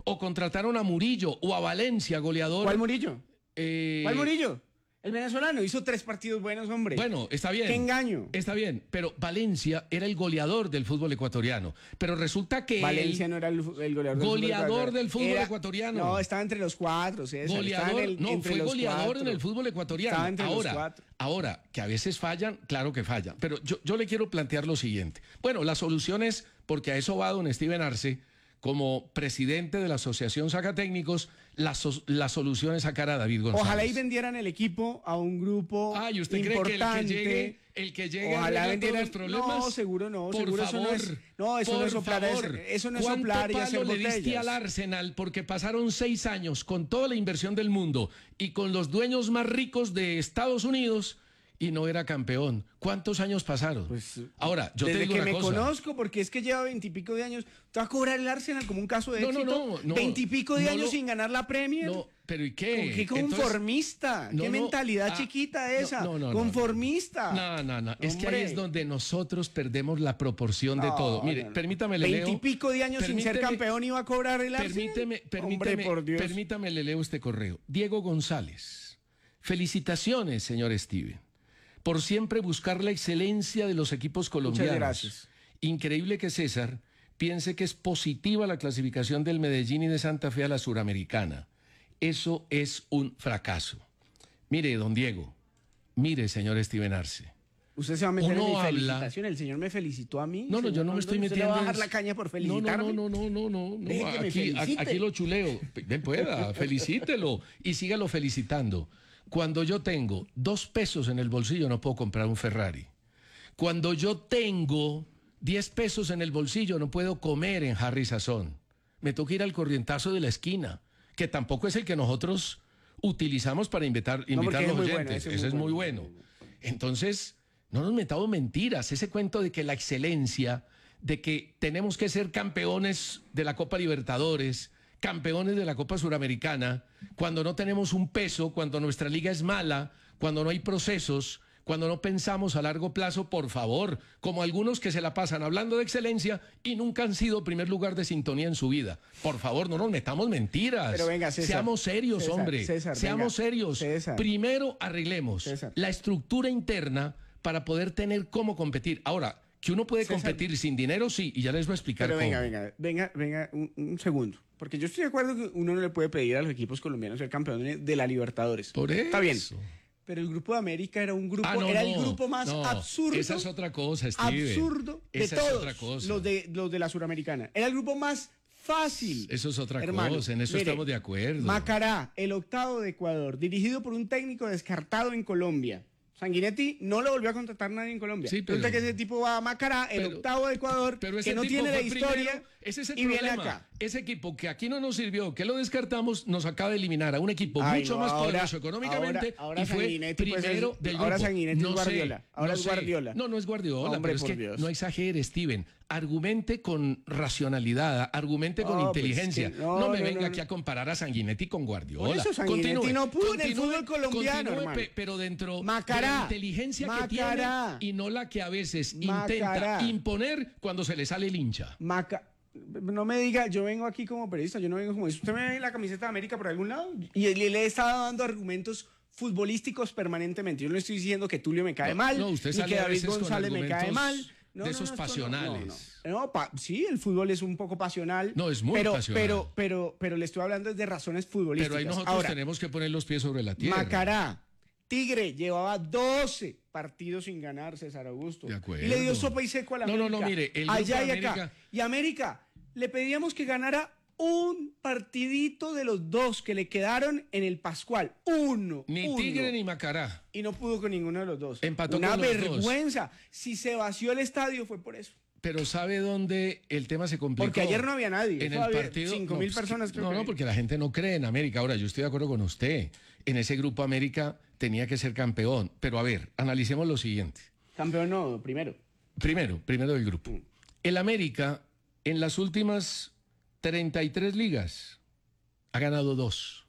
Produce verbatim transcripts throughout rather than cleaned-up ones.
O contrataron a Murillo o a Valencia, goleador. ¿Cuál Murillo? Eh, ¿Cuál Murillo? El venezolano hizo tres partidos buenos, hombre. Bueno, está bien. ¡Qué engaño! Está bien, pero Valencia era el goleador del fútbol ecuatoriano. Pero resulta que Valencia él, no era el, el goleador del goleador fútbol del fútbol era, ecuatoriano. No, estaba entre los cuatro, César. Goleador, en el, no, entre fue los goleador cuatro. en el fútbol ecuatoriano. Estaba entre ahora, los cuatro. ahora, que a veces fallan, claro que fallan. Pero yo, yo le quiero plantear lo siguiente. Bueno, la solución es, porque a eso va don Steven Arce, como presidente de la Asociación Sacatécnicos, la, so, la solución es sacar a David González. Ojalá y vendieran el equipo a un grupo Ah, ¿y usted importante. cree que el que llegue, el que llegue Ojalá a vendieran todos los problemas? No, seguro no. Por seguro favor, eso no es, no, eso no es soplar, favor, eso no es ¿cuánto soplar y palo hacer le diste botellas? al Arsenal? Porque pasaron seis años con toda la inversión del mundo y con los dueños más ricos de Estados Unidos y no era campeón. ¿Cuántos años pasaron? Pues, ahora, yo te desde digo que una me cosa. conozco, porque es que lleva veintipico de años. ¿Te va a cobrar el Arsenal como un caso de No, no, éxito? no, no. Veintipico de No años lo- sin ganar la Premier. No, pero ¿y qué? ¿Qué Entonces- conformista? No, ¿Qué no, mentalidad ah, chiquita no, esa? no, no, no, Conformista. No, no, no. Es que ahí Hombre. es donde nosotros perdemos la proporción de No, todo. Mire, no, no. permítame, le leo. Veintipico de años sin ser Permíteme- campeón iba a cobrar el Arsenal. Permíteme, permíteme, Hombre, por Dios. permítame, le leo este correo. Diego González. Felicitaciones, señor Steven, por siempre buscar la excelencia de los equipos colombianos. Muchas gracias. Increíble que César piense que es positiva la clasificación del Medellín y de Santa Fe a la Suramericana. Eso es un fracaso. Mire, don Diego, mire, señor Steven Arce. Usted se va a meter Uno en mi habla- felicitación. El señor me felicitó a mí. No, no, señor yo no me Rondón. estoy ¿Usted metiendo. le va a bajar en- la caña por No, felicitarme? no, no, no, no, no, no. Deje que me Aquí, felicite. aquí lo chuleo. Ven, pueda, felicítelo y sígalo felicitando. Cuando yo tengo dos pesos en el bolsillo no puedo comprar un Ferrari. Cuando yo tengo diez pesos en el bolsillo no puedo comer en Harry Sazón. Me toca ir al corrientazo de la esquina, que tampoco es el que nosotros utilizamos para invitar, invitar porque a es los muy bueno, oyentes. ese es Ese es muy muy bueno. bueno. Entonces, no nos metamos mentiras. Ese cuento de que la excelencia, de que tenemos que ser campeones de la Copa Libertadores, campeones de la Copa Suramericana, cuando no tenemos un peso, cuando nuestra liga es mala, cuando no hay procesos, cuando no pensamos a largo plazo, por favor, como algunos que se la pasan hablando de excelencia y nunca han sido primer lugar de sintonía en su vida. Por favor, no nos metamos mentiras. Pero venga, César, Seamos serios, César, hombre. César, Seamos venga, serios. César. Primero arreglemos César. la estructura interna para poder tener cómo competir. Ahora, que uno puede César. competir sin dinero, sí, y ya les voy a explicar Pero cómo. venga, venga, venga, venga, un, un segundo. Porque yo estoy de acuerdo que uno no le puede pedir a los equipos colombianos ser campeones de la Libertadores. Por eso. Está bien. Pero el grupo de América era un grupo, Ah, no, era no, el grupo más no, absurdo. esa es otra cosa, Steven. Absurdo de Esa es todos otra cosa. los de los de la Suramericana. Era el grupo más fácil. Eso es otra Hermano, cosa, en eso mire, estamos de acuerdo. Macará, el octavo de Ecuador, dirigido por un técnico descartado en Colombia. Sanguinetti no lo volvió a contratar nadie en Colombia. Sí, pero- Resulta que ese tipo va a Macará, el Pero- octavo de Ecuador, Pero ese que no tipo tiene la fue historia, primero, ese es el y viene problema. Ese equipo que aquí no nos sirvió, que lo descartamos, nos acaba de eliminar a un equipo Ay, mucho no, más ahora- poderoso económicamente ahora- ahora y fue Sanguinetti, pues, primero es- del ahora grupo. Sanguinetti es No sé, Guardiola, ahora no es sé. Guardiola. No, no es Guardiola, Hombre, pero es por que Dios. no exagere, Steven. Argumente con racionalidad, argumente con No, pues, inteligencia. que- no, no, me no, venga no, aquí no. a comparar a Sanguinetti con Guardiola. Por eso Sanguinetti Continúe, no pudo en el continúe, fútbol colombiano, continúe, hermano. pe- pero dentro Macará, de la inteligencia que Macará. tiene y no la que a veces Macará. intenta imponer cuando se le sale el hincha. Maca, no me diga, yo vengo aquí como periodista, yo no vengo como... ¿Usted me ve la camiseta de América por algún lado? Y le, le he estado dando argumentos futbolísticos permanentemente. Yo no le estoy diciendo que Tulio me cae No, mal, no, usted ni sale que a David veces con González me cae argumentos mal. No, de no, esos no, esto no, pasionales. No, no. No, pa- sí, el fútbol es un poco pasional. No, es muy pero, pasional. Pero, pero, pero le estoy hablando de razones futbolísticas. Pero ahí nosotros Ahora, tenemos que poner los pies sobre la tierra. Macará, Tigre, llevaba doce partidos sin ganar, César Augusto. De acuerdo. Y le dio sopa y seco a la No, no, América. no, mire, el grupo allá de y acá. América- Y América, le pedíamos que ganara un partidito de los dos que le quedaron en el Pascual. Uno. Ni uno. Tigre ni Macará. Y no pudo con ninguno de los dos. Empató Una con los dos. vergüenza. Si se vació el estadio fue por eso. Pero ¿sabe dónde el tema se complicó? Porque ayer no había nadie. En Eso el había partido. cinco no, mil pues, personas, que- creo No, que no, vi. porque la gente no cree en América. Ahora, yo estoy de acuerdo con usted. En ese grupo América tenía que ser campeón. Pero a ver, analicemos lo siguiente. Campeón no, primero. Primero, primero del grupo. El América, en las últimas treinta y tres ligas, ha ganado dos.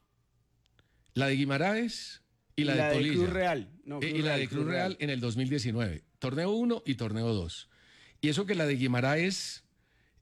La de Guimaraes y la, Y la de de Polilla. Cruz Real. No, Eh, Cruz y la Real, de Cruz Cruz Real Real. en el dos mil diecinueve. Torneo uno y torneo dos. Y eso que la de Guimaraes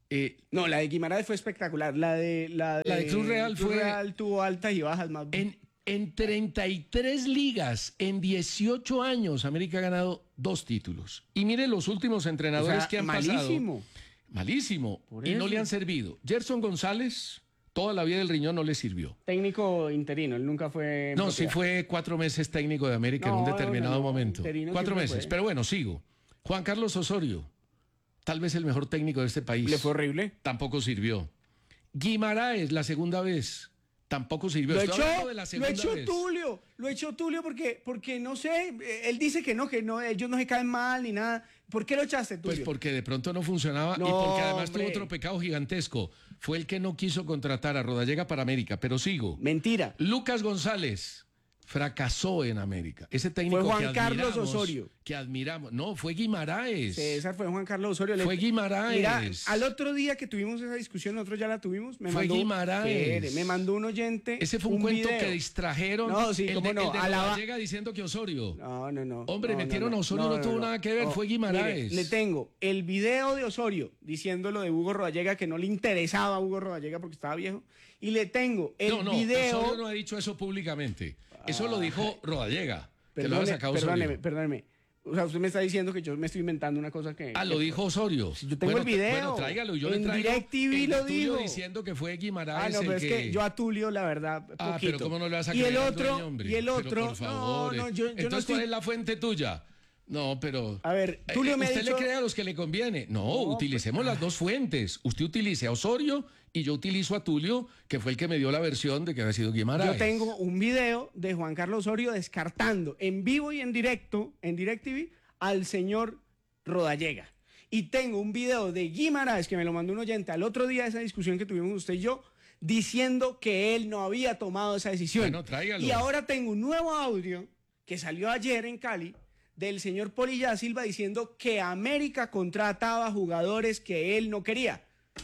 Eh, No, la de Guimaraes fue espectacular. La de, la de, La de Cruz Real fue- Real tuvo altas y bajas más. en, en treinta y tres ligas, en dieciocho años, América ha ganado dos títulos. Y mire los últimos O entrenadores sea, que han malísimo. pasado. Malísimo. Por Y no eso. le han servido. Gerson González, toda la vida del riñón no le sirvió. Técnico interino, él nunca fue. No, sí propiedad. fue cuatro meses técnico de América en No, un determinado no, no, momento. interino Cuatro siempre meses. fue. Pero bueno, sigo. Juan Carlos Osorio, tal vez el mejor técnico de este país. Le fue horrible. Tampoco sirvió. Guimaraes, la segunda vez, tampoco sirvió. Lo Estoy echó, hablando de la lo segunda echó vez. Tulio, lo echó Tulio porque, porque no sé, eh, él dice que no, que no, ellos no se caen mal ni nada. ¿Por qué lo echaste, Tulio? Pues porque de pronto no funcionaba y No, porque además hombre. tuvo otro pecado gigantesco. Fue el que no quiso contratar a Rodallega para América, pero sigo. Mentira. Lucas González fracasó en América. Ese técnico Fue Juan que Carlos admiramos, Osorio. que admiramos. No, fue Guimaraes. César fue Juan Carlos Osorio. Le- Fue Guimaraes. Mira, al otro día que tuvimos esa discusión, nosotros ya la tuvimos. Me Fue mandó, Guimaraes. Espere, me mandó un oyente. Ese fue un, cuento video. que distrajeron. No, sí, el cómo de, no, el de alaba- Rodallega diciendo que Osorio. No, no, no. Hombre, no, metieron no, a Osorio, no tuvo nada que ver, fue Guimaraes. Mire, le tengo el video de Osorio diciendo lo de Hugo Rodallega, que no le interesaba a Hugo Rodallega porque estaba viejo. Y le tengo el no, no, video. Osorio no ha dicho eso públicamente. Eso lo dijo Rodallega. Que lo Perdone, había sacado perdóneme, Osorio. perdóneme. O sea, usted me está diciendo que yo me estoy inventando una cosa que. Ah, lo que- dijo Osorio. yo tengo bueno, el video. Bueno, tráigalo. Yo En le traigo DirecTV el de lo Tulio dijo. diciendo que fue Ah, Guimaraes no, pero el es que yo a Tulio, la verdad, poquito. Ah, pero ¿cómo no le vas a y creer el al otro, dueño, hombre? y el Pero, otro, por favor, no, no, eh. yo, yo Entonces, no estoy. ¿cuál es la fuente tuya? No, pero... A ver, Tulio Eh, me ha usted dicho. le cree a los que le conviene. No, No, utilicemos las dos fuentes. Usted utilice a Osorio y yo utilizo a Tulio, que fue el que me dio la versión de que había sido Guimaraes. Yo tengo un video de Juan Carlos Osorio descartando en vivo y en directo, en DirecTV, al señor Rodallega. Y tengo un video de Guimaraes, que me lo mandó un oyente al otro día de esa discusión que tuvimos usted y yo, diciendo que él no había tomado esa decisión. Bueno, tráigalo. Y ahora tengo un nuevo audio que salió ayer en Cali del señor Polilla Silva diciendo que América contrataba jugadores que él no quería.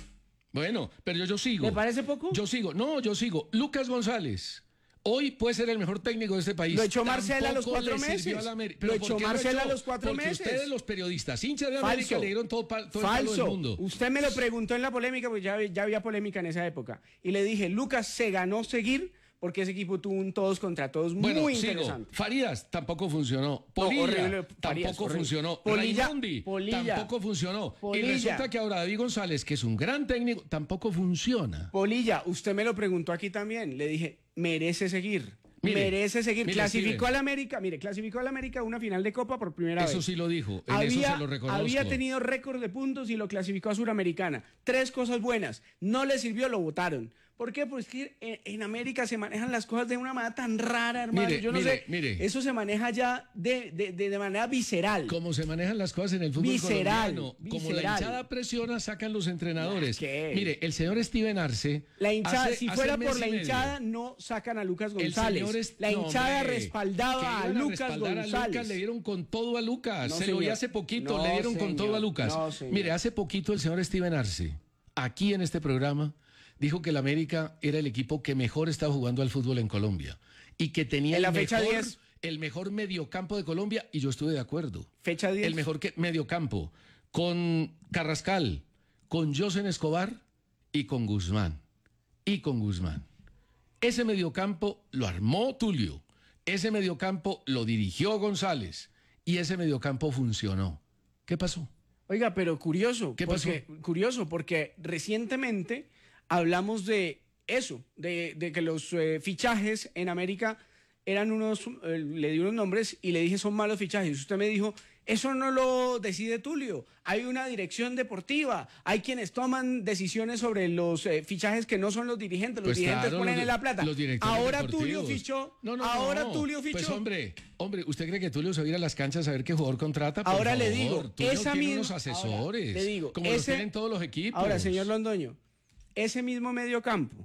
Bueno, pero yo, yo sigo. ¿Le parece poco? Yo sigo. No, yo sigo. Lucas González. Hoy puede ser el mejor técnico de este país. Lo echó Marcela a los Tampoco cuatro le sirvió meses. a la Ameri- Lo ¿Pero echó por qué Marcela a echó? los cuatro Porque meses. ustedes, los periodistas, hinchas de América, Falso. le dieron todo, pa- todo el palo del Falso. mundo. Usted me lo preguntó en la polémica, porque ya, ya había polémica en esa época. Y le dije, Lucas se ganó seguir porque ese equipo tuvo un todos contra todos Bueno, muy sigo. interesante. Farías tampoco funcionó. Polilla horrible, Farías, tampoco horrible. funcionó. Polilla, Raimondi Polilla. tampoco funcionó. Polilla. Y resulta que ahora David González, que es un gran técnico, tampoco funciona. Polilla, usted me lo preguntó aquí también. Le dije, merece seguir. Mire, merece seguir. mire, clasificó Steven. al América, mire, clasificó al América a una final de Copa por primera Eso vez. sí lo dijo. En había, eso se lo reconozco. había tenido récord de puntos y lo clasificó a Suramericana. Tres cosas buenas. No le sirvió, lo votaron. ¿Por qué? Porque es que en, en América se manejan las cosas de una manera tan rara, hermano. Mire, Yo no mire, sé. mire. Eso se maneja ya de, de, de, de manera visceral. Como se manejan las cosas en el fútbol Visceral, colombiano. Como la visceral. hinchada presiona, sacan los entrenadores. ¿Qué? Mire, el señor Steven Arce. La hinchada, hace- si hace fuera mes por y la medio, hinchada, no sacan a Lucas el González. señor es- la no, hinchada hombre, respaldaba que a iban Lucas respaldar a González. Lucas, le dieron con todo a Lucas. No, Se lo oí señor. hace poquito, No, le dieron con todo a señor. Lucas. No, señor. Mire, hace poquito el señor Steven Arce, aquí en este programa, dijo que el América era el equipo que mejor estaba jugando al fútbol en Colombia y que tenía En la el, fecha mejor, diez. el mejor mediocampo de Colombia y yo estuve de acuerdo. Fecha diez. El mejor que, mediocampo con Carrascal, con Josen Escobar y con Guzmán. Y con Guzmán. Ese mediocampo lo armó Tulio. Ese mediocampo lo dirigió González. Y ese mediocampo funcionó. ¿Qué pasó? Oiga, pero curioso. ¿Qué porque, pasó? Curioso, porque recientemente hablamos de eso, de, de que los eh, fichajes en América eran unos, eh, le di unos nombres y le dije son malos fichajes. Usted me dijo, eso no lo decide Tulio. Hay una dirección deportiva, hay quienes toman decisiones sobre los eh, fichajes que no son los dirigentes. Los Pues dirigentes claro, ponen los- en la plata. los directores Ahora deportivos. Tulio fichó. No, no, ahora no. Tulio fichó. Pues hombre, hombre, ¿usted cree que Tulio se va a ir a las canchas a ver qué jugador contrata? Por Ahora le favor, digo, Tulio esa tiene misma- unos asesores. ahora, le digo, como los ese- tienen todos los equipos. Ahora, señor Londoño, ese mismo mediocampo,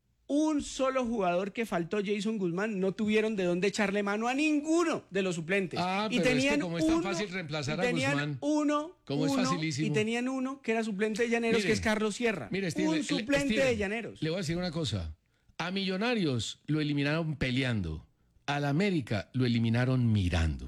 un solo jugador que faltó, Jason Guzmán, no tuvieron de dónde echarle mano a ninguno de los suplentes. Ah, y pero es que tenían como es tan uno, fácil reemplazar y a tenían Guzmán, uno, como es uno, facilísimo. y tenían uno que era suplente de Llaneros, Mire, que es Carlos Sierra. Mire, Steven, un le- suplente Steven, de Llaneros. Le voy a decir una cosa. A Millonarios lo eliminaron peleando. Al América lo eliminaron mirando.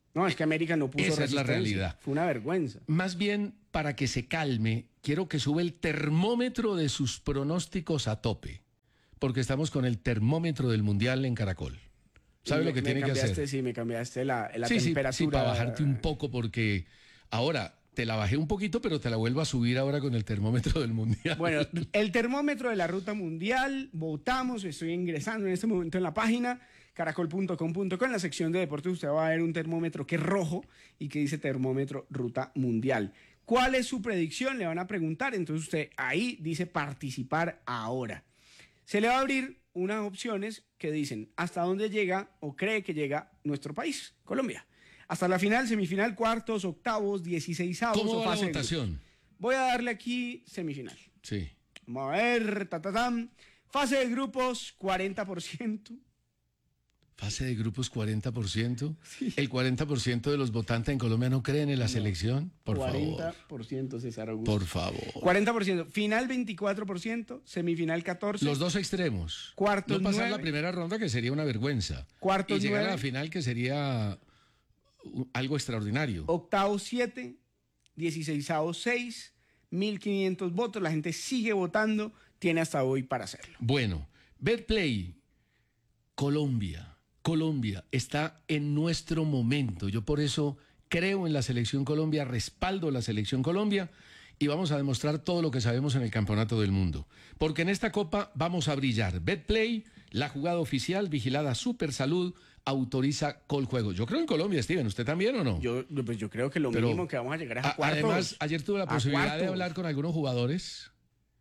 No, es que América no puso Esa es la resistencia. realidad. Fue una vergüenza. Más bien, para que se calme, quiero que sube el termómetro de sus pronósticos a tope, porque estamos con el termómetro del Mundial en Caracol. ¿Sabe me, lo que me tiene que hacer? Sí, me cambiaste la, la sí, temperatura. Sí, sí, para bajarte un poco, porque ahora te la bajé un poquito, pero te la vuelvo a subir ahora con el termómetro del Mundial. Bueno, el termómetro de la ruta mundial, votamos, estoy ingresando en este momento en la página caracol punto com punto co, en la sección de deportes usted va a ver un termómetro que es rojo y que dice termómetro ruta mundial. ¿Cuál es su predicción? Le van a preguntar, entonces usted ahí dice participar ahora. Se le va a abrir unas opciones que dicen hasta dónde llega o cree que llega nuestro país, Colombia. Hasta la final, semifinal, cuartos, octavos, dieciseisavos ¿Cómo o va la fase de votación? grupos. Voy a darle aquí semifinal. Sí. Vamos a ver, ta, ta, tam. Fase de grupos, cuarenta por ciento. Fase de grupos, cuarenta por ciento. Sí. El cuarenta por ciento de los votantes en Colombia no creen en la no. selección. Por cuarenta por ciento, favor. César Augusto. Por favor. cuarenta por ciento. Final, veinticuatro por ciento. Semifinal, catorce por ciento. Los dos extremos. Cuartos, no pasar nueve. la primera ronda, que sería una vergüenza. Cuartos, y llegar nueve. a la final, que sería algo extraordinario. Octavos, siete. Dieciseisavos, seis. mil quinientos votos. La gente sigue votando. Tiene hasta hoy para hacerlo. Bueno, Betplay, Colombia. Colombia está en nuestro momento. Yo por eso creo en la selección Colombia, respaldo la selección Colombia y vamos a demostrar todo lo que sabemos en el Campeonato del Mundo. Porque en esta Copa vamos a brillar. Betplay, la jugada oficial, vigilada Super Salud, autoriza Coljuegos. Yo creo en Colombia, Steven. ¿Usted también o no? Yo, pues yo creo que lo Pero, mínimo que vamos a llegar es a, a cuartos. Además, ayer tuve la posibilidad de hablar con algunos jugadores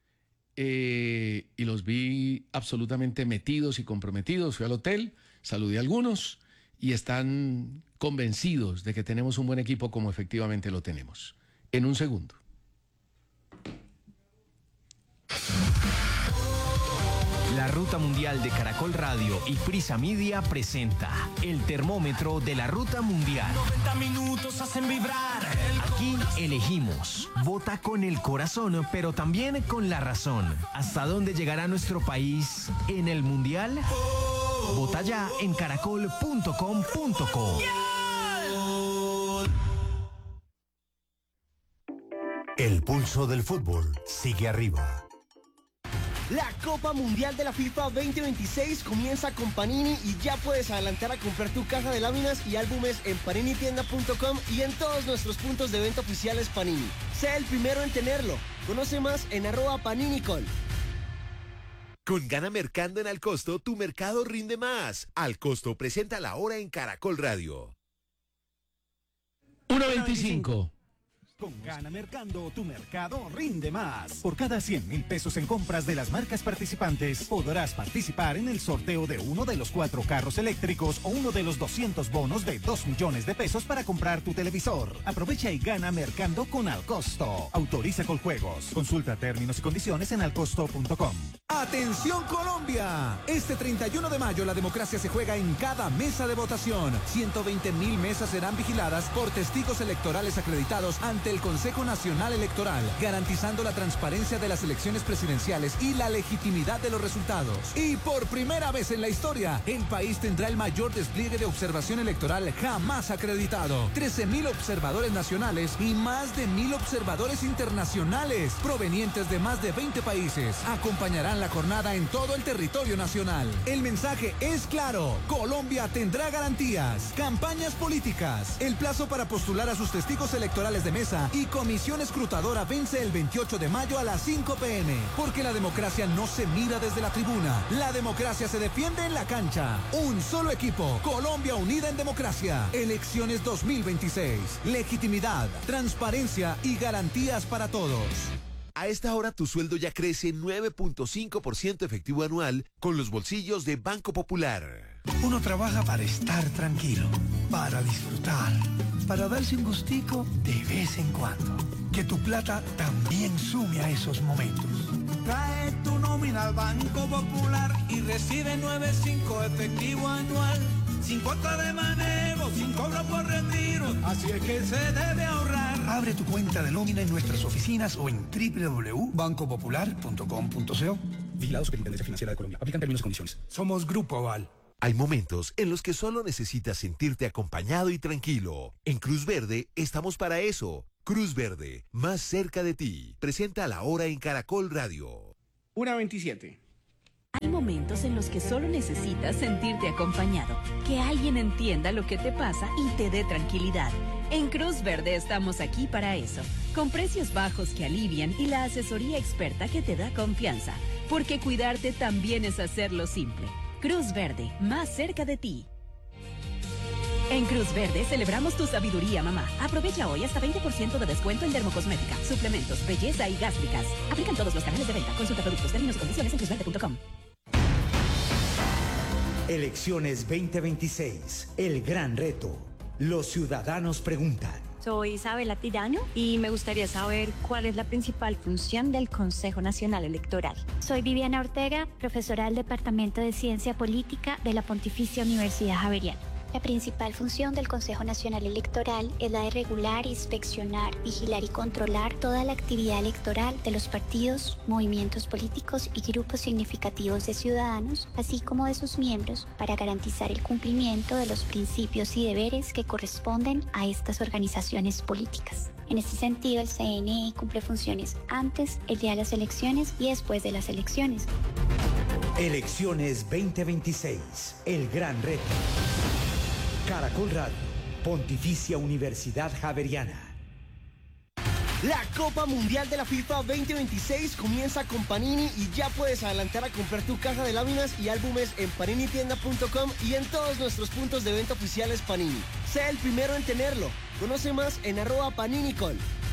eh, y los vi absolutamente metidos y comprometidos. Fui al hotel, saludé a algunos y están convencidos de que tenemos un buen equipo como efectivamente lo tenemos. En un segundo. La Ruta Mundial de Caracol Radio y Prisa Media presenta el termómetro de la Ruta Mundial. noventa minutos hacen vibrar. Aquí elegimos. Vota con el corazón, pero también con la razón. ¿Hasta dónde llegará nuestro país en el Mundial? Vota ya en caracol punto com punto co. El pulso del fútbol sigue arriba. La Copa Mundial de la FIFA veinte veintiséis comienza con Panini y ya puedes adelantar a comprar tu caja de láminas y álbumes en panini tienda punto com y en todos nuestros puntos de venta oficiales Panini. Sé el primero en tenerlo. Conoce más en arroba paninicol. Con Gana Mercando en Alcosto, tu mercado rinde más. Alcosto presenta la hora en Caracol Radio. uno veinticinco. Con Gana Mercando, tu mercado rinde más. Por cada cien mil pesos en compras de las marcas participantes, podrás participar en el sorteo de uno de los cuatro carros eléctricos o uno de los doscientos bonos de dos millones de pesos para comprar tu televisor. Aprovecha y gana Mercando con Alcosto. Autoriza Coljuegos. Consulta términos y condiciones en alcosto punto com. ¡Atención Colombia! Este treinta y uno de mayo la democracia se juega en cada mesa de votación. ciento veinte mil mesas serán vigiladas por testigos electorales acreditados ante el Consejo Nacional Electoral, garantizando la transparencia de las elecciones presidenciales y la legitimidad de los resultados. Y por primera vez en la historia, el país tendrá el mayor despliegue de observación electoral jamás acreditado. trece mil observadores nacionales y más de mil observadores internacionales, provenientes de más de veinte países, acompañarán la jornada en todo el territorio nacional. El mensaje es claro: Colombia tendrá garantías. Campañas políticas. El plazo para postular a sus testigos electorales de mesa y comisión escrutadora vence el veintiocho de mayo a las cinco pe eme, porque la democracia no se mira desde la tribuna, la democracia se defiende en la cancha. Un solo equipo, Colombia unida en democracia. Elecciones dos mil veintiséis, legitimidad, transparencia y garantías para todos. A esta hora tu sueldo ya crece nueve punto cinco por ciento efectivo anual con los bolsillos de Banco Popular. Uno trabaja para estar tranquilo, para disfrutar, para darse un gustico de vez en cuando. Que tu plata también sume a esos momentos. Trae tu nómina al Banco Popular y recibe nueve punto cinco efectivo anual. Sin cuota de manejo, sin cobro por retiro, así es que se debe ahorrar. Abre tu cuenta de nómina en nuestras oficinas o en doble u doble u doble u punto banco popular punto com punto co. Vigilado Superintendencia Financiera de Colombia. Aplican términos y condiciones. Somos Grupo Aval. Hay momentos en los que solo necesitas sentirte acompañado y tranquilo. En Cruz Verde estamos para eso. Cruz Verde, más cerca de ti. Presenta La Hora en Caracol Radio. una veintisiete. Hay momentos en los que solo necesitas sentirte acompañado, que alguien entienda lo que te pasa y te dé tranquilidad. En Cruz Verde estamos aquí para eso, con precios bajos que alivian y la asesoría experta que te da confianza, porque cuidarte también es hacerlo simple. Cruz Verde, más cerca de ti. En Cruz Verde celebramos tu sabiduría, mamá. Aprovecha hoy hasta veinte por ciento de descuento en dermocosmética, suplementos, belleza y gástricas. Aplican todos los canales de venta. Consulta productos, términos y condiciones en cruz verde punto com. Elecciones veinte veintiséis. El gran reto. Los ciudadanos preguntan. Soy Isabela Tirano y me gustaría saber cuál es la principal función del Consejo Nacional Electoral. Soy Viviana Ortega, profesora del Departamento de Ciencia Política de la Pontificia Universidad Javeriana. La principal función del Consejo Nacional Electoral es la de regular, inspeccionar, vigilar y controlar toda la actividad electoral de los partidos, movimientos políticos y grupos significativos de ciudadanos, así como de sus miembros, para garantizar el cumplimiento de los principios y deberes que corresponden a estas organizaciones políticas. En este sentido, el C N E cumple funciones antes, el día de las elecciones y después de las elecciones. Elecciones veinte veintiséis. El gran reto. Caracol Radio, Pontificia Universidad Javeriana. La Copa Mundial de la FIFA veinte veintiséis comienza con Panini y ya puedes adelantar a comprar tu caja de láminas y álbumes en panini tienda punto com y en todos nuestros puntos de venta oficiales Panini. Sea el primero en tenerlo. Conoce más en arroba paninicol.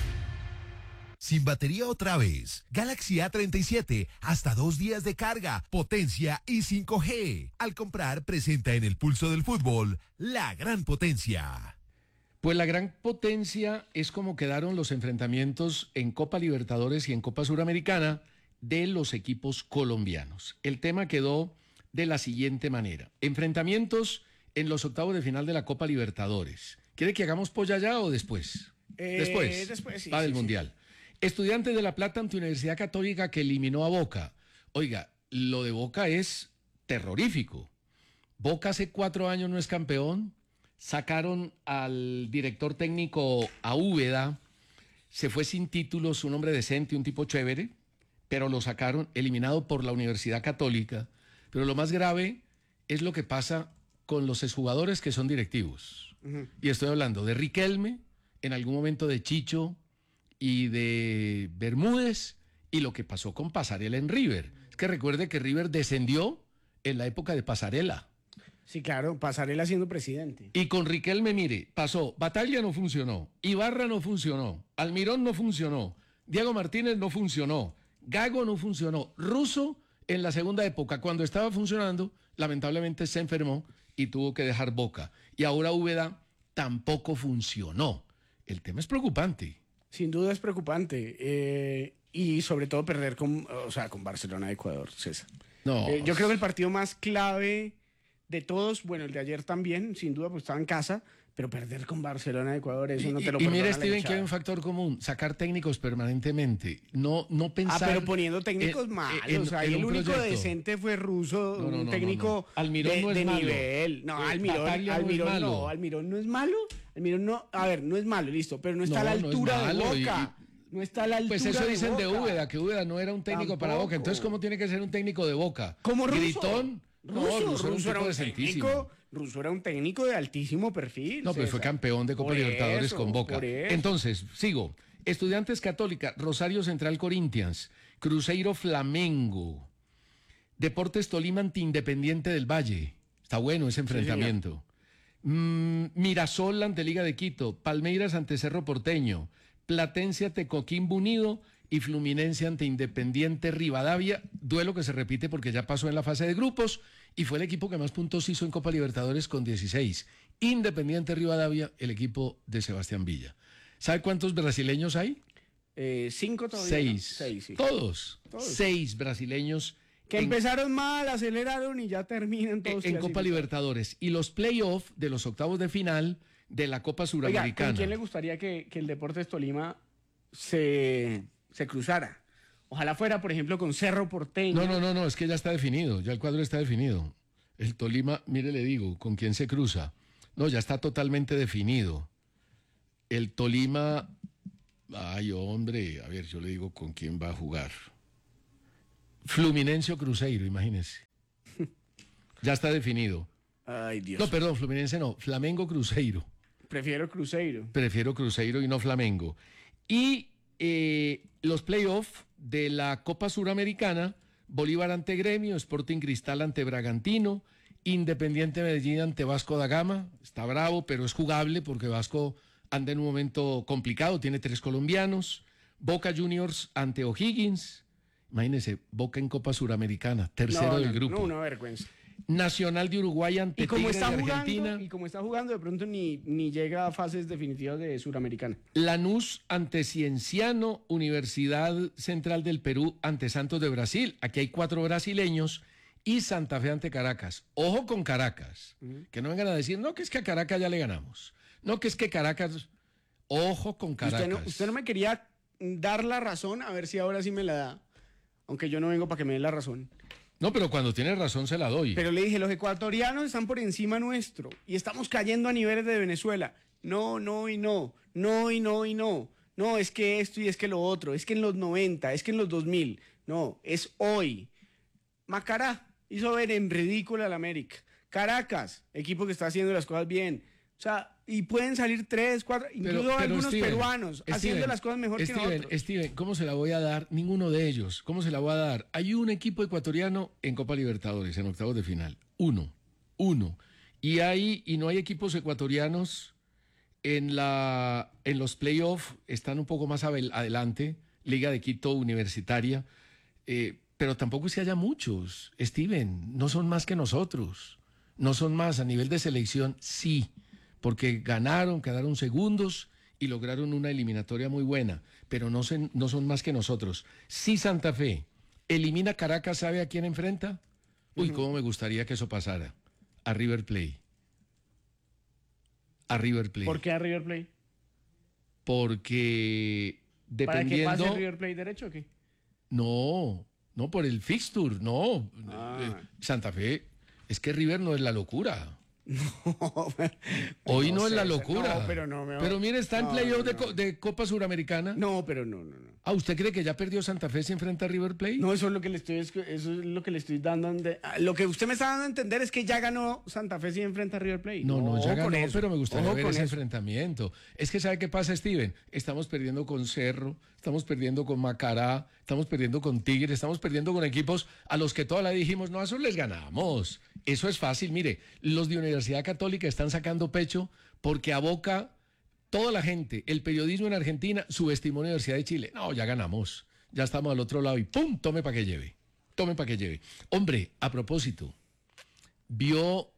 Sin batería otra vez. Galaxy A treinta y siete, hasta dos días de carga, potencia y cinco G. Al comprar, presenta en el pulso del fútbol la gran potencia. Pues la gran potencia es como quedaron los enfrentamientos en Copa Libertadores y en Copa Suramericana de los equipos colombianos. El tema quedó de la siguiente manera. Enfrentamientos en los octavos de final de la Copa Libertadores. ¿Quiere que hagamos polla ya o después? Eh, después. después sí, Va del sí, Mundial. Sí. Estudiantes de La Plata ante Universidad Católica que eliminó a Boca. Oiga, lo de Boca es terrorífico. Boca hace cuatro años no es campeón. Sacaron al director técnico a Úbeda. Se fue sin títulos, un hombre decente, un tipo chévere. Pero lo sacaron eliminado por la Universidad Católica. Pero lo más grave es lo que pasa con los exjugadores que son directivos. Uh-huh. Y estoy hablando de Riquelme, en algún momento de Chicho y de Bermúdez, y lo que pasó con Pasarela en River. Es que recuerde que River descendió en la época de Pasarela. Sí, claro, Pasarela siendo presidente. Y con Riquelme, mire, pasó, Batalla no funcionó, Ibarra no funcionó, Almirón no funcionó, Diego Martínez no funcionó, Gago no funcionó, Russo en la segunda época, cuando estaba funcionando, lamentablemente se enfermó y tuvo que dejar Boca. Y ahora Úbeda tampoco funcionó. El tema es preocupante. Sin duda es preocupante. Eh, y sobre todo perder con, o sea, con Barcelona de Ecuador, César. No. Eh, yo creo que el partido más clave de todos, bueno, el de ayer también, sin duda, pues estaba en casa, pero perder con Barcelona de Ecuador, eso y, no te lo Y, y mire, Steven, que hay un factor común, sacar técnicos permanentemente, no, no pensar... Ah, pero poniendo técnicos en, malos, en, o sea, en el único proyecto. decente fue Russo, no, no, un no, técnico no, no. Almirón de, no es de malo. nivel. No, Eh, Almirón, Bataglia Almirón no es malo. no, Almirón no es malo, Almirón no, a ver, no es malo, listo, pero no está No, a la no es altura malo, de Boca. Y, y, no está a la altura Pues eso de dicen de Boca. Úbeda, que Úbeda no era un técnico Tampoco. para Boca. Entonces, ¿cómo tiene que ser un técnico de Boca? ¿Cómo Russo? Gritón. No, Russo, Russo, Russo era un decentísimo. técnico, Russo era un técnico de altísimo perfil. No, pues fue campeón de Copa Por Libertadores eso, con Boca. por eso. Entonces, sigo. Estudiantes Católica, Rosario Central Corinthians, Cruzeiro Flamengo, Deportes Tolima ante Independiente del Valle. Está bueno ese enfrentamiento. Sí, mm, Mirasol ante Liga de Quito, Palmeiras ante Cerro Porteño, Platense ante Coquimbo Unido y Fluminense ante Independiente Rivadavia, duelo que se repite porque ya pasó en la fase de grupos y fue el equipo que más puntos hizo en Copa Libertadores con dieciséis. Independiente Rivadavia, el equipo de Sebastián Villa. ¿Sabe cuántos brasileños hay? Eh, cinco todavía. Seis. ¿No? Seis sí. ¿Todos? Todos. Seis brasileños. Que en, empezaron mal, aceleraron y ya terminan todos. En Copa Libertadores. Y los playoffs de los octavos de final de la Copa Suramericana. Oiga, ¿con quién le gustaría que, que el Deportes Tolima se, se cruzara? Ojalá fuera, por ejemplo, con Cerro Porteño. No, no, no, no, es que ya está definido, ya el cuadro está definido. El Tolima, mire, le digo, ¿con quién se cruza? No, ya está totalmente definido. El Tolima, ay, hombre, a ver, yo le digo con quién va a jugar. Fluminense o Cruzeiro, imagínese. Ya está definido. Ay, Dios. No, perdón, Fluminense no, Flamengo Cruzeiro. Prefiero Cruzeiro. Prefiero Cruzeiro y no Flamengo. Y eh, los playoffs de la Copa Suramericana, Bolívar ante Gremio, Sporting Cristal ante Bragantino, Independiente Medellín ante Vasco da Gama. Está bravo, pero es jugable porque Vasco anda en un momento complicado, tiene tres colombianos. Boca Juniors ante O'Higgins. Imagínense, Boca en Copa Suramericana, tercero No, del no, grupo. No, una vergüenza. Nacional de Uruguay ante Y como Tigre está de jugando, Argentina. y como está jugando, de pronto ni, ni llega a fases definitivas de Suramericana. Lanús ante Cienciano, Universidad Central del Perú ante Santos de Brasil. Aquí hay cuatro brasileños. Y Santa Fe ante Caracas. Ojo con Caracas. Uh-huh. Que no vengan a decir, no, que es que a Caracas ya le ganamos. No, que es que Caracas... Ojo con Caracas. Usted no, usted no me quería dar la razón, a ver si ahora sí me la da. Aunque yo no vengo para que me dé la razón. No, pero cuando tiene razón se la doy. Pero le dije, los ecuatorianos están por encima nuestro y estamos cayendo a niveles de Venezuela. No, no y no. No y no y no. No, es que esto y es que lo otro. Es que en los noventa, es que en los dos mil. No, es hoy. Macará hizo ver en ridículo al América. Caracas, equipo que está haciendo las cosas bien. O sea, y pueden salir tres, cuatro, incluso pero, pero algunos Steven, peruanos Steven, haciendo las cosas mejor Steven, que nosotros. Steven, ¿cómo se la voy a dar? Ninguno de ellos. ¿Cómo se la voy a dar? Hay un equipo ecuatoriano en Copa Libertadores, en octavos de final. Uno. Uno. Y hay, y no hay equipos ecuatorianos en la en los playoffs, están un poco más adelante, Liga de Quito Universitaria, eh, pero tampoco es que haya muchos. Steven, no son más que nosotros. No son más a nivel de selección, sí. Porque ganaron, quedaron segundos y lograron una eliminatoria muy buena, pero no, se, no son más que nosotros. Si Santa Fe elimina Caracas, ¿sabe a quién enfrenta? Uy, cómo me gustaría que eso pasara. A River Plate. A River Plate. ¿Por qué a River Plate? Porque dependiendo... ¿Para que pase River Plate derecho o qué? No, no por el fixture, no. Ah. Santa Fe, es que River no es la locura. No, hoy no, no es sé, la locura. No, pero no me... Pero mire, está en no, playoff no, no. de, de Copa Suramericana. No, pero no, no, no. Ah, ¿usted cree que ya perdió Santa Fe si enfrenta a River Plate? No, eso es lo que le estoy, eso es lo que le estoy dando. De, lo que usted me está dando a entender es que ya ganó Santa Fe si enfrenta a River Plate. No, no, no ya ganó, eso. Pero me gustaría Ojo ver ese eso. enfrentamiento. Es que ¿sabe qué pasa, Steven? Estamos perdiendo con Cerro, estamos perdiendo con Macará, estamos perdiendo con Tigre, estamos perdiendo con equipos a los que toda la dijimos, no, a esos les ganamos. Eso es fácil. Mire, los de Universidad Católica están sacando pecho porque a Boca toda la gente, el periodismo en Argentina subestimó a la Universidad de Chile. No, ya ganamos, ya estamos al otro lado y ¡pum! Tome para que lleve, tome para que lleve. Hombre, a propósito, vio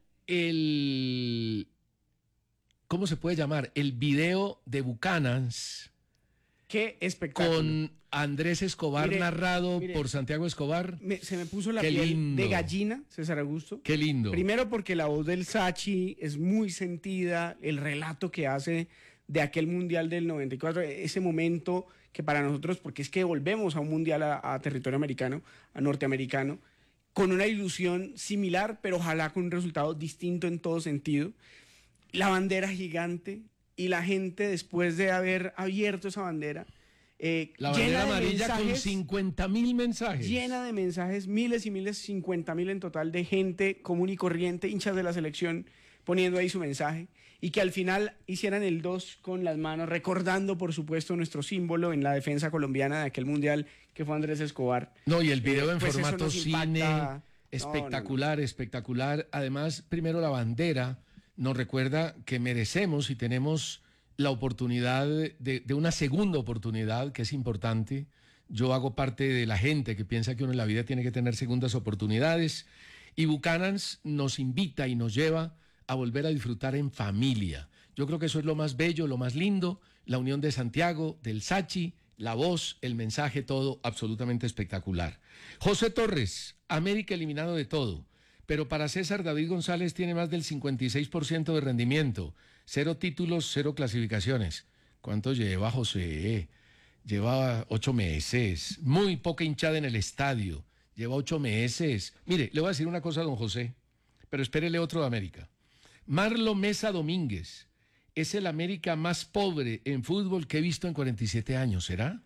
el, ¿cómo se puede llamar? El video de Buchanans. Qué espectáculo. Con Andrés Escobar mire, narrado mire, por Santiago Escobar. Me, se me puso la Qué piel lindo. de gallina, César Augusto. Qué lindo. Primero porque la voz del Sachi es muy sentida, el relato que hace de aquel Mundial del noventa y cuatro, ese momento que para nosotros, porque es que volvemos a un Mundial a, a territorio americano, a norteamericano, con una ilusión similar, pero ojalá con un resultado distinto en todo sentido. La bandera gigante y la gente después de haber abierto esa bandera, Eh, la bandera amarilla mensajes, con cincuenta mil mensajes. Llena de mensajes, miles y miles, cincuenta mil en total de gente común y corriente, hinchas de la selección, poniendo ahí su mensaje. Y que al final hicieran el dos con las manos, recordando, por supuesto, nuestro símbolo en la defensa colombiana de aquel mundial que fue Andrés Escobar. No, y el video eh, en pues formato cine, impacta. espectacular, no, no, no. espectacular. Además, primero la bandera nos recuerda que merecemos y tenemos la oportunidad de, de una segunda oportunidad, que es importante. Yo hago parte de la gente que piensa que uno en la vida tiene que tener segundas oportunidades. Y Buchanans nos invita y nos lleva a volver a disfrutar en familia. Yo creo que eso es lo más bello, lo más lindo, la unión de Santiago, del Sachi, la voz, el mensaje, todo absolutamente espectacular. José Torres, América eliminado de todo. Pero para César, David González tiene más del cincuenta y seis por ciento de rendimiento. Cero títulos, cero clasificaciones. ¿Cuánto lleva José? Lleva ocho meses. Muy poca hinchada en el estadio. Lleva ocho meses. Mire, le voy a decir una cosa a don José. pero espérele otro de América. Marlo Mesa Domínguez es el América más pobre en fútbol que he visto en cuarenta y siete años, ¿será?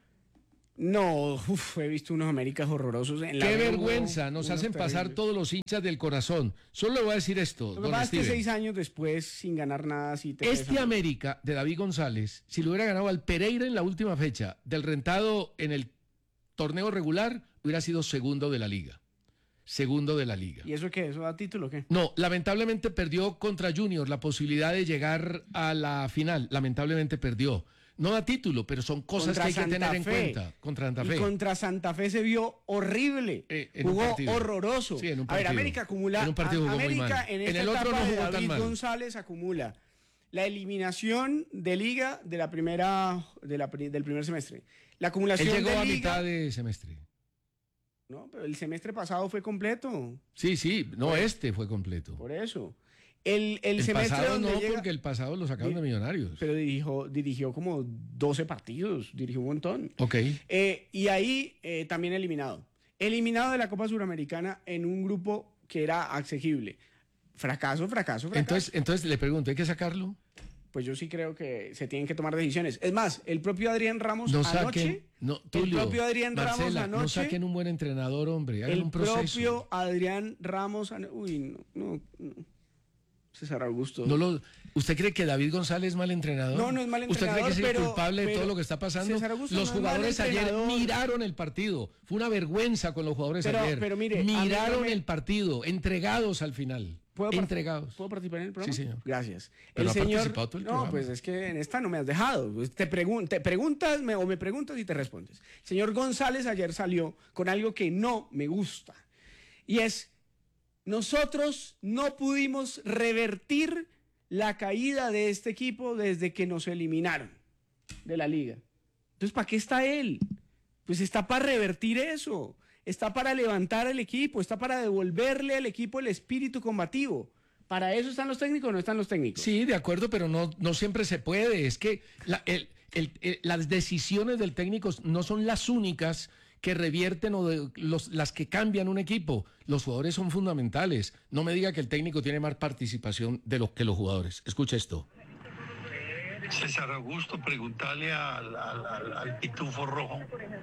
No, uf, he visto unos Américas horrorosos. En la Qué Euro, vergüenza, nos hacen pasar terribles. todos los hinchas del corazón. Solo le voy a decir esto, Lo que don pasa es que Steven. seis años después, sin ganar nada, sí te Este pesa. América de David González, si lo hubiera ganado al Pereira en la última fecha del rentado en el torneo regular, hubiera sido segundo de la liga. Segundo de la liga. ¿Y eso qué? ¿Eso da título o qué? No, lamentablemente perdió contra Junior la posibilidad de llegar a la final. Lamentablemente perdió. No da título, pero son cosas Contra que hay que Santa tener en Fe. cuenta. Contra Santa Fe. Y contra Santa Fe se vio horrible. Eh, en un jugó partido. horroroso. Sí, en un A ver, partido. América acumula. En un partido jugó muy América mal. en En esta el otro etapa no de jugó tan David mal. González acumula la eliminación de liga de la primera de la, pri- del primer semestre. La Él acumulación llegó de a liga. mitad de semestre. No, pero el semestre pasado fue completo. Sí, sí, no, Pues, este fue completo. Por eso. El, el, El semestre pasado donde no, llega- porque el pasado lo sacaron de Millonarios. Pero dirigió, dirigió como doce partidos, dirigió un montón. Ok. Eh, y ahí eh, también eliminado. Eliminado de la Copa Suramericana en un grupo que era accesible. Fracaso, fracaso, fracaso. Entonces, entonces le pregunto, ¿hay que sacarlo? Pues yo sí creo que se tienen que tomar decisiones. Es más, el propio Adrián Ramos No anoche, saquen, no, Tulio, el propio Adrián Marcela, Ramos anoche, no saquen un buen entrenador, hombre, hagan el un proceso. propio Adrián Ramos, ano- uy, no, no, no. César Augusto. No lo, ¿Usted cree que David González es mal entrenador? No, no es mal ¿Usted cree entrenador, que es el pero- culpable de pero todo lo que está pasando? César Augusto Los no es mal jugadores ayer entrenador. miraron el partido. Fue una vergüenza con los jugadores Pero- ayer. pero mire, a mí miraron no me- el partido, entregados al final. ¿Puedo part- Entregados. ¿Puedo participar en el programa? Sí, señor. Gracias. Pero el ha señor, participado todo el no, programa. pues es que en esta no me has dejado. Pues Te, pregun- te preguntas me- o me preguntas y te respondes. El señor González ayer salió con algo que no me gusta. Y es, nosotros no pudimos revertir la caída de este equipo desde que nos eliminaron de la liga. Entonces, ¿para qué está él? Pues está para revertir eso. Está para levantar el equipo, está para devolverle al equipo el espíritu combativo. ¿Para eso están los técnicos o no están los técnicos? Sí, de acuerdo, pero no, no siempre se puede. Es que la- el- el- el- las decisiones del técnico no son las únicas que revierten o de- los, las que cambian un equipo. Los jugadores son fundamentales. No me diga que el técnico tiene más participación de lo que los jugadores. Escucha esto. César Augusto, preguntarle al, al, al, al Pitufo Rojo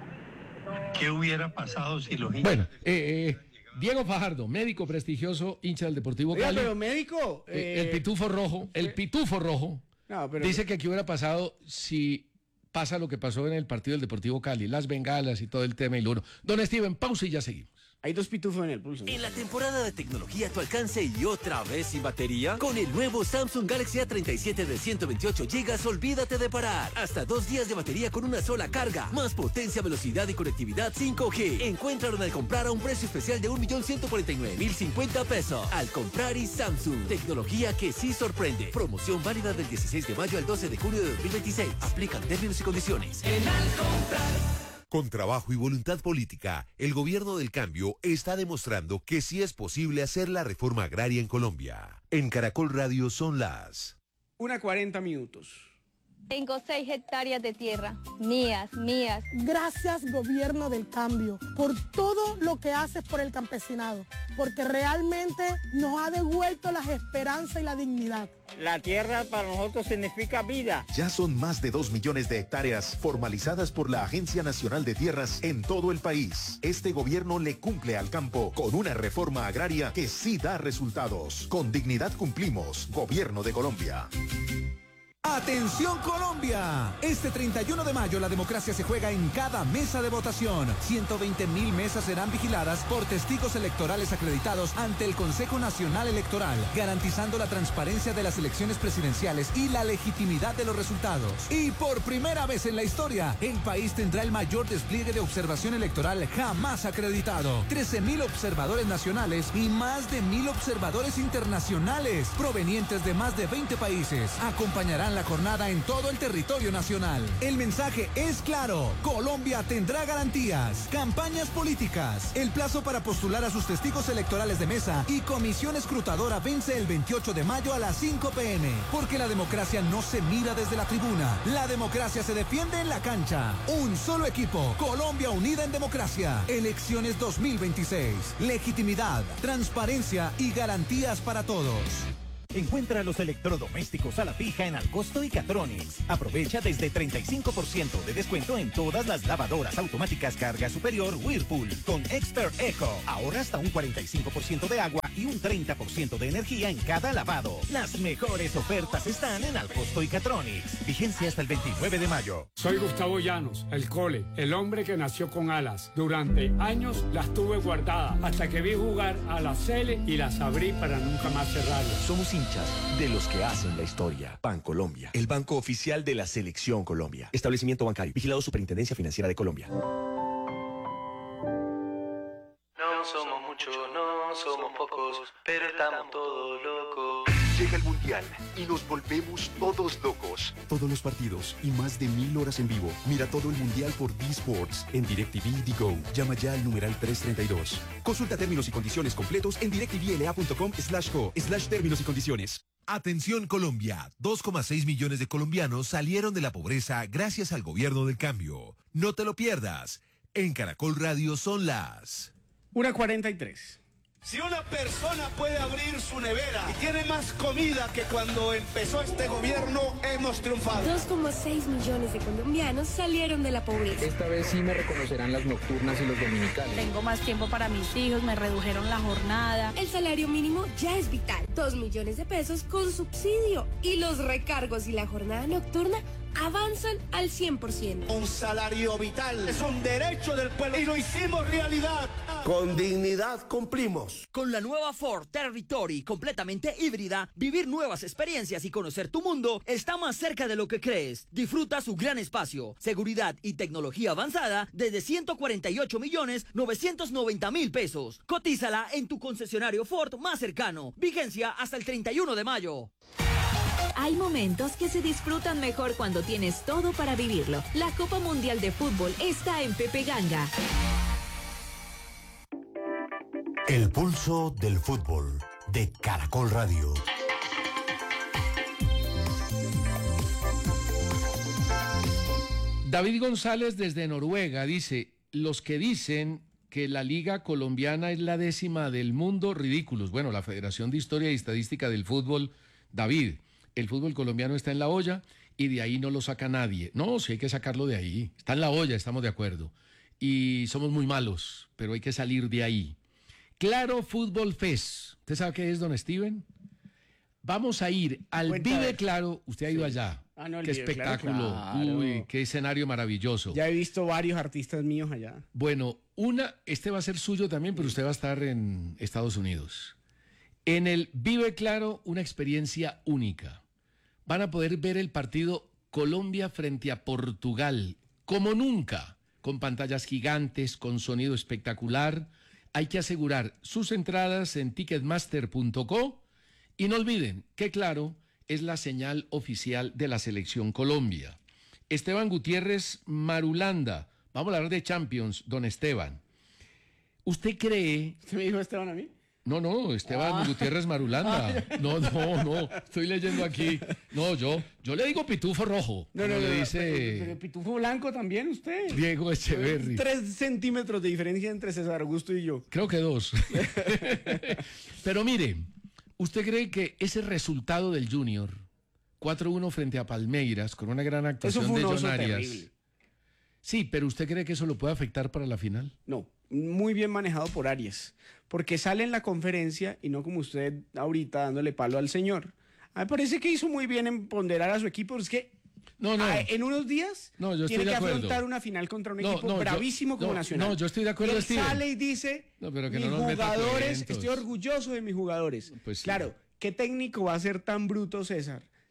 qué hubiera pasado si los hinchas... Bueno, eh, eh, Diego Fajardo, médico prestigioso, hincha del Deportivo Oiga, Cali. pero médico... Eh, eh, el Pitufo Rojo, el Pitufo Rojo, no, pero- dice que qué hubiera pasado si pasa lo que pasó en el partido del Deportivo Cali, las bengalas y todo el tema y lo uno. Don Steven, pausa y ya seguimos. Hay dos pitufos en el pulso. En la temporada de tecnología a tu alcance y otra vez sin batería, con el nuevo Samsung Galaxy A treinta y siete de ciento veintiocho gigas, olvídate de parar. Hasta dos días de batería con una sola carga. Más potencia, velocidad y conectividad cinco G. Encuéntralo al comprar a un precio especial de un millón ciento cuarenta y nueve mil cincuenta pesos. Al comprar y Samsung. Tecnología que sí sorprende. Promoción válida del dieciséis de mayo al doce de junio de dos mil veintiséis. Aplican términos y condiciones. En Al comprar. Con trabajo y voluntad política, el gobierno del cambio está demostrando que sí es posible hacer la reforma agraria en Colombia. En Caracol Radio son las Una cuarenta minutos. Tengo seis hectáreas de tierra, mías, mías. Gracias, gobierno del cambio, por todo lo que haces por el campesinado, porque realmente nos ha devuelto las esperanzas y la dignidad. La tierra para nosotros significa vida. Ya son más de dos millones de hectáreas formalizadas por la Agencia Nacional de Tierras en todo el país. Este gobierno le cumple al campo con una reforma agraria que sí da resultados. Con dignidad cumplimos. Gobierno de Colombia. ¡Atención Colombia! Este treinta y uno de mayo la democracia se juega en cada mesa de votación. ciento veinte mil mesas serán vigiladas por testigos electorales acreditados ante el Consejo Nacional Electoral, garantizando la transparencia de las elecciones presidenciales y la legitimidad de los resultados. Y por primera vez en la historia, el país tendrá el mayor despliegue de observación electoral jamás acreditado. trece mil observadores nacionales y más de mil observadores internacionales, provenientes de más de veinte países, acompañarán la la jornada en todo el territorio nacional. El mensaje es claro. Colombia tendrá garantías, campañas políticas. El plazo para postular a sus testigos electorales de mesa y comisión escrutadora vence el veintiocho de mayo a las cinco p m Porque la democracia no se mira desde la tribuna. La democracia se defiende en la cancha. Un solo equipo. Colombia unida en democracia. Elecciones dos mil veintiséis. Legitimidad, transparencia y garantías para todos. Encuentra los electrodomésticos a la fija en Alcosto y Catronics. Aprovecha desde treinta y cinco por ciento de descuento en todas las lavadoras automáticas carga superior Whirlpool. Con Expert Eco, ahorra hasta un cuarenta y cinco por ciento de agua y un treinta por ciento de energía en cada lavado. Las mejores ofertas están en Alcosto y Catronics. Vigencia hasta el veintinueve de mayo. Soy Gustavo Llanos, el Cole, el hombre que nació con alas. Durante años las tuve guardadas hasta que vi jugar a la Cele y las abrí para nunca más cerrarlas. Somos hinchas de los que hacen la historia. Bancolombia, el banco oficial de la Selección Colombia. Establecimiento bancario, vigilado Superintendencia Financiera de Colombia. No somos muchos, no somos pocos, pero estamos todos locos. Llega el Mundial y nos volvemos todos locos. Todos los partidos y más de mil horas en vivo. Mira todo el Mundial por D-Sports en DirecTV y Go. Llama ya al numeral trescientos treinta y dos. Consulta términos y condiciones completos en directvla.com slash go slash términos y condiciones. Atención Colombia, dos coma seis millones de colombianos salieron de la pobreza gracias al gobierno del cambio. No te lo pierdas. En Caracol Radio son las una cuarenta y tres. Si una persona puede abrir su nevera y tiene más comida que cuando empezó este gobierno, hemos triunfado. dos coma seis millones de colombianos salieron de la pobreza. Esta vez sí me reconocerán las nocturnas y los dominicales. Tengo más tiempo para mis hijos, me redujeron la jornada. El salario mínimo ya es vital. Dos millones de pesos con subsidio. Y los recargos y la jornada nocturna avanzan al cien por ciento. Un salario vital es un derecho del pueblo y lo hicimos realidad. Con dignidad cumplimos. Con la nueva Ford Territory completamente híbrida, vivir nuevas experiencias y conocer tu mundo está más cerca de lo que crees. Disfruta su gran espacio, seguridad y tecnología avanzada desde ciento cuarenta y ocho millones novecientos noventa mil pesos. Cotízala en tu concesionario Ford más cercano. Vigencia hasta el treinta y uno de mayo. Hay momentos que se disfrutan mejor cuando tienes todo para vivirlo. La Copa Mundial de Fútbol está en Pepe Ganga. El pulso del fútbol de Caracol Radio. David González desde Noruega dice, los que dicen que la Liga Colombiana es la décima del mundo, ridículos. Bueno, la Federación de Historia y Estadística del Fútbol, David, el fútbol colombiano está en la olla y de ahí no lo saca nadie. No, sí hay que sacarlo de ahí. Está en la olla, estamos de acuerdo. Y somos muy malos, pero hay que salir de ahí. Claro Fútbol Fest. ¿Usted sabe qué es, don Steven? Vamos a ir al Cuenta Vive ver. Claro. Usted ha ido Sí. allá. Ah, no, el qué Vive Claro, espectáculo. claro. Uy, qué escenario maravilloso. Ya he visto varios artistas míos allá. Bueno, una, este va a ser suyo también, pero usted va a estar en Estados Unidos. En el Vive Claro, una experiencia única. Van a poder ver el partido Colombia frente a Portugal, como nunca, con pantallas gigantes, con sonido espectacular. Hay que asegurar sus entradas en ticketmaster punto co y no olviden que Claro es la señal oficial de la Selección Colombia. Esteban Gutiérrez Marulanda, vamos a hablar de Champions, don Esteban. ¿Usted cree... ¿Usted me dijo Esteban a mí? No, no, Esteban Ah. Gutiérrez Marulanda. No, no, no, estoy leyendo aquí. No, yo, yo le digo pitufo rojo. No, no, como no, le no, dice pero- pero Pitufo Blanco también usted. Diego Echeverry. Tres centímetros de diferencia entre César Augusto y yo. Creo que dos. Pero mire, ¿usted cree que ese resultado del Junior, cuatro uno frente a Palmeiras, con una gran actuación fue un de oso John Arias? terrible. Sí, pero ¿usted cree que eso lo puede afectar para la final? No, muy bien manejado por Arias, porque sale en la conferencia y no como usted ahorita dándole palo al señor. A mí me parece que hizo muy bien en ponderar a su equipo, es que no, no. ah, en unos días No, yo estoy tiene de que acuerdo. afrontar una final contra un No, equipo no, yo- bravísimo como no, Nacional. no, yo estoy de acuerdo, Y él Steven. sale y dice, No, pero que mis no nos meta jugadores, cuentos. estoy orgulloso de mis jugadores. Pues sí. Claro, ¿qué técnico va a ser tan bruto, César,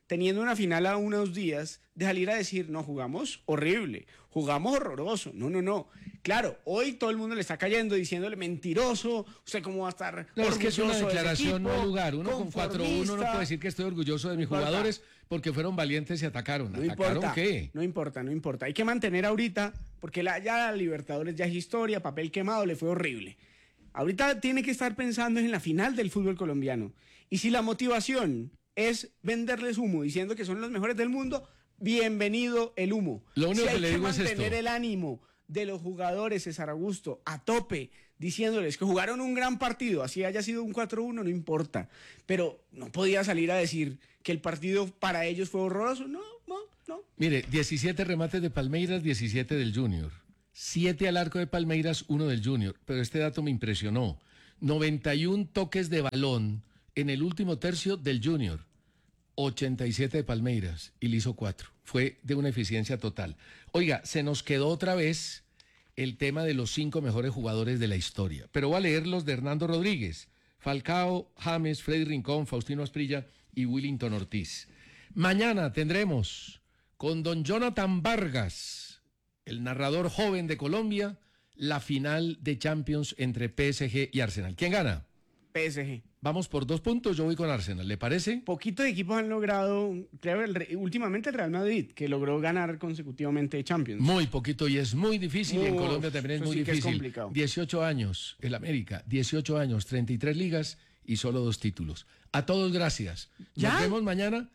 teniendo una final a unos días, de salir a decir, no, jugamos horrible, jugamos horroroso. No, no, no. Claro, hoy todo el mundo le está cayendo diciéndole mentiroso, usted cómo va a estar No, es que es una orgulloso de ese declaración, no equipo, hay lugar. Uno con cuatro uno no conformista. puede decir que estoy orgulloso de mis importa. jugadores porque fueron valientes y atacaron. No ¿Atacaron importa, qué? no importa, no importa. Hay que mantener ahorita, porque la, ya la Libertadores ya es historia, papel quemado, le fue horrible. Ahorita tiene que estar pensando en la final del fútbol colombiano. Y si la motivación es venderles humo diciendo que son los mejores del mundo, bienvenido el humo. Lo único si hay que le digo es mantener esto. el ánimo de los jugadores, César Augusto, a tope, diciéndoles que jugaron un gran partido, así haya sido un cuatro uno, no importa. Pero no podía salir a decir que el partido para ellos fue horroroso. No, no, no. Mire, diecisiete remates de Palmeiras, diecisiete del Junior. siete al arco de Palmeiras, uno del Junior. Pero este dato me impresionó. noventa y uno toques de balón en el último tercio del Junior. ochenta y siete de Palmeiras y le hizo cuatro. Fue de una eficiencia total. Oiga, se nos quedó otra vez el tema de los cinco mejores jugadores de la historia. Pero voy a leer los de Hernando Rodríguez, Falcao, James, Freddy Rincón, Faustino Asprilla y Willington Ortiz. Mañana tendremos con don Jonathan Vargas, el narrador joven de Colombia, la final de Champions entre P S G y Arsenal. ¿Quién gana? P S G. Vamos por dos puntos, yo voy con Arsenal, ¿le parece? Poquitos equipos han logrado, creo, el, últimamente el Real Madrid, que logró ganar consecutivamente Champions. Muy poquito y es muy difícil, y en Uf, Colombia también es eso muy sí que es difícil. complicado. dieciocho años, el América, dieciocho años, treinta y tres ligas y solo dos títulos. A todos gracias. ¿Ya? Nos vemos mañana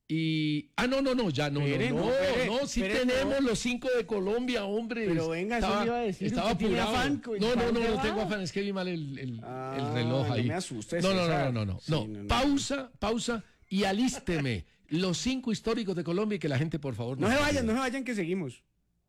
y... Ah, no, no, no, ya no, Espere, no, no, no, espere, no, sí espere, tenemos no. los cinco de Colombia, hombre. Pero venga, eso estaba, le iba a decir, Estaba usted tiene apurado. afán, no, no, ¿para no, dónde no va? tengo afán, es que vi mal el, el, Ah, el reloj no ahí. me asuste, no, no, no, César. no, no, no, Sí, no. no, no. Pausa, pausa y alísteme los cinco históricos de Colombia y que la gente, por favor... No nos se vayan, ayude. no se vayan, que seguimos.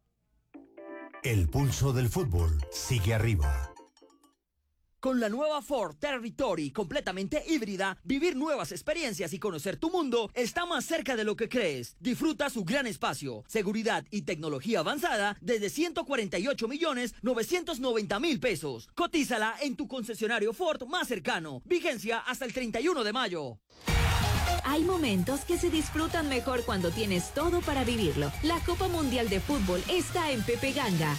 El pulso del fútbol sigue arriba. Con la nueva Ford Territory completamente híbrida, vivir nuevas experiencias y conocer tu mundo está más cerca de lo que crees. Disfruta su gran espacio, seguridad y tecnología avanzada desde ciento cuarenta y ocho millones novecientos noventa mil pesos. Cotízala en tu concesionario Ford más cercano. Vigencia hasta el treinta y uno de mayo. Hay momentos que se disfrutan mejor cuando tienes todo para vivirlo. La Copa Mundial de Fútbol está en Pepe Ganga.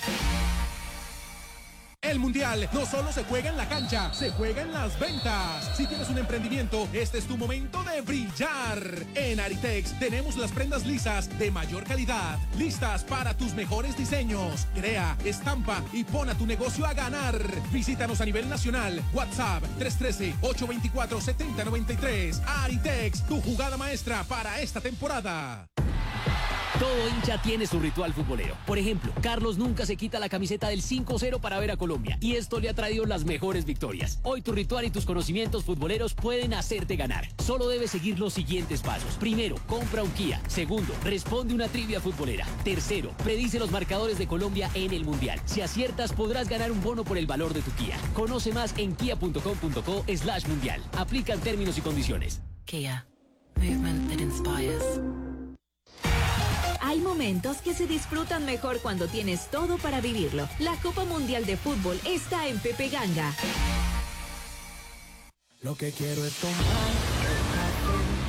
El Mundial no solo se juega en la cancha, se juega en las ventas. Si tienes un emprendimiento, este es tu momento de brillar. En Aritex tenemos las prendas lisas de mayor calidad, listas para tus mejores diseños. Crea, estampa y pon a tu negocio a ganar. Visítanos a nivel nacional. WhatsApp tres uno tres, ocho dos cuatro, siete cero nueve tres. Aritex, tu jugada maestra para esta temporada. Todo hincha tiene su ritual futbolero. Por ejemplo, Carlos nunca se quita la camiseta del cinco cero para ver a Colombia y esto le ha traído las mejores victorias. Hoy tu ritual y tus conocimientos futboleros pueden hacerte ganar. Solo debes seguir los siguientes pasos. Primero, compra un Kia. Segundo, responde una trivia futbolera. Tercero, predice los marcadores de Colombia en el Mundial. Si aciertas, podrás ganar un bono por el valor de tu Kia. Conoce más en kia punto com punto co slash mundial. Aplican términos y condiciones. Kia. Movement that inspires. Hay momentos que se disfrutan mejor cuando tienes todo para vivirlo. La Copa Mundial de Fútbol está en Pepe Ganga. Lo que quiero es tomar